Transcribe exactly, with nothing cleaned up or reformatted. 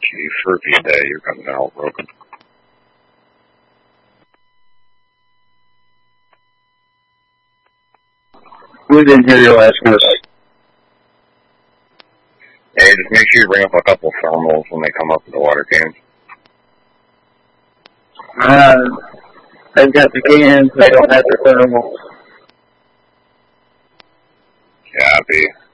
Chief, repeat that. You're coming out broken. We didn't hear your last miss. Hey, just make sure you bring up a couple thermals when they come up with the water cans. Uh, they've got the cans, they don't have the thermals. Copy.